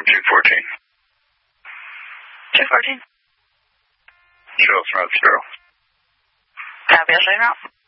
214. 214. Show us route 0. Copy, I'll show you route.